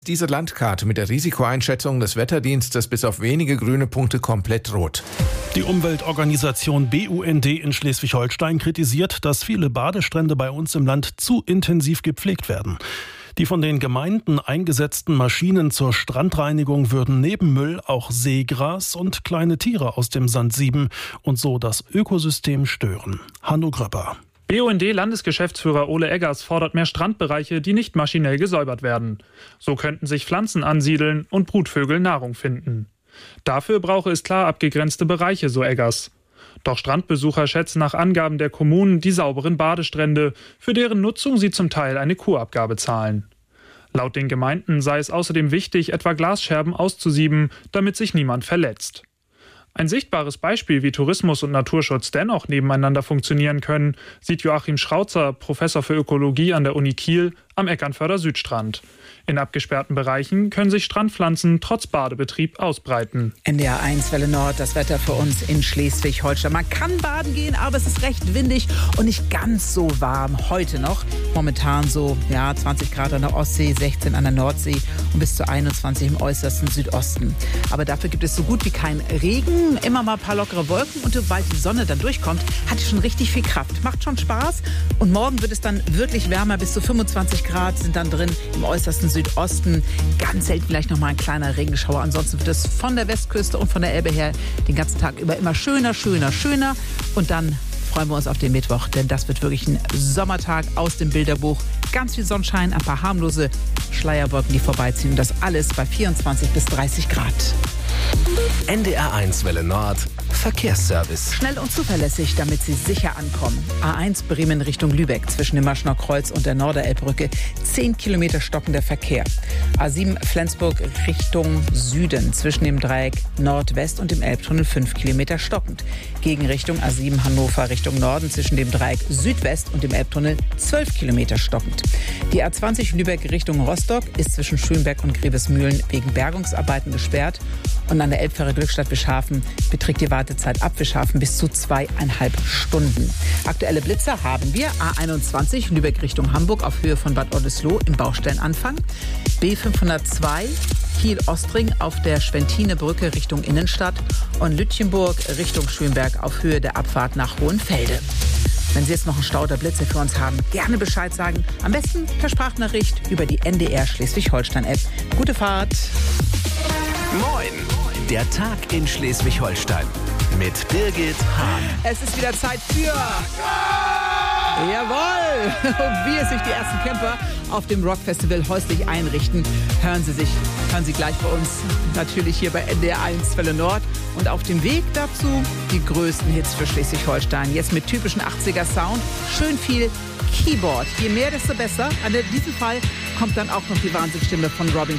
diese Landkarte mit der Risikoeinschätzung des Wetterdienstes bis auf wenige grüne Punkte komplett rot. Die Umweltorganisation BUND in Schleswig-Holstein kritisiert, dass viele Badestrände bei uns im Land zu intensiv gepflegt werden. Die von den Gemeinden eingesetzten Maschinen zur Strandreinigung würden neben Müll auch Seegras und kleine Tiere aus dem Sand sieben und so das Ökosystem stören. Hanno Gröpper. BUND-Landesgeschäftsführer Ole Eggers fordert mehr Strandbereiche, die nicht maschinell gesäubert werden. So könnten sich Pflanzen ansiedeln und Brutvögel Nahrung finden. Dafür brauche es klar abgegrenzte Bereiche, so Eggers. Doch Strandbesucher schätzen nach Angaben der Kommunen die sauberen Badestrände, für deren Nutzung sie zum Teil eine Kurabgabe zahlen. Laut den Gemeinden sei es außerdem wichtig, etwa Glasscherben auszusieben, damit sich niemand verletzt. Ein sichtbares Beispiel, wie Tourismus und Naturschutz dennoch nebeneinander funktionieren können, sieht Joachim Schrauzer, Professor für Ökologie an der Uni Kiel, am Eckernförder Südstrand. In abgesperrten Bereichen können sich Strandpflanzen trotz Badebetrieb ausbreiten. NDR 1 Welle Nord, das Wetter für uns in Schleswig-Holstein. Man kann baden gehen, aber es ist recht windig und nicht ganz so warm. Heute noch momentan so 20 Grad an der Ostsee, 16 an der Nordsee und bis zu 21 im äußersten Südosten. Aber dafür gibt es so gut wie keinen Regen, immer mal ein paar lockere Wolken und sobald die Sonne dann durchkommt, hat es schon richtig viel Kraft. Macht schon Spaß und morgen wird es dann wirklich wärmer, bis zu 25 Grad sind dann drin im äußersten Südosten. Ganz selten vielleicht noch mal ein kleiner Regenschauer. Ansonsten wird es von der Westküste und von der Elbe her den ganzen Tag über immer schöner, schöner, schöner. Und dann freuen wir uns auf den Mittwoch, denn das wird wirklich ein Sommertag aus dem Bilderbuch. Ganz viel Sonnenschein, ein paar harmlose Schleierwolken, die vorbeiziehen. Und das alles bei 24 bis 30 Grad. NDR 1 Welle Nord. Verkehrsservice. Schnell und zuverlässig, damit Sie sicher ankommen. A1 Bremen Richtung Lübeck zwischen dem Maschner Kreuz und der Norderelbbrücke. 10 Kilometer stockender Verkehr. A7 Flensburg Richtung Süden zwischen dem Dreieck Nordwest und dem Elbtunnel 5 Kilometer stockend. Gegenrichtung A7 Hannover Richtung Norden zwischen dem Dreieck Südwest und dem Elbtunnel 12 Kilometer stockend. Die A20 Lübeck Richtung Rostock ist zwischen Schönberg und Grevesmühlen wegen Bergungsarbeiten gesperrt. Und an der Elbfähre Glückstadt-Bischhafen beträgt die Wartezeit ab Bischhafen bis zu 2,5 Stunden. Aktuelle Blitzer haben wir. A21 Lübeck Richtung Hamburg auf Höhe von Bad Oldesloe im Baustellenanfang. B502 Kiel-Ostring auf der Schwentinebrücke Richtung Innenstadt. Und Lütchenburg Richtung Schönberg auf Höhe der Abfahrt nach Hohenfelde. Wenn Sie jetzt noch einen Stau oder Blitze für uns haben, gerne Bescheid sagen. Am besten per Sprachnachricht über die NDR Schleswig-Holstein-App. Gute Fahrt! Moin! Der Tag in Schleswig-Holstein mit Birgit Hahn. Es ist wieder Zeit für... Jawohl! Und wie es sich die ersten Camper auf dem Rockfestival häuslich einrichten, hören Sie gleich bei uns. Natürlich hier bei NDR 1 Welle Nord. Und auf dem Weg dazu die größten Hits für Schleswig-Holstein. Jetzt mit typischen 80er Sound. Schön viel Keyboard. Je mehr, desto besser. In diesem Fall kommt dann auch noch die Wahnsinnsstimme von Robin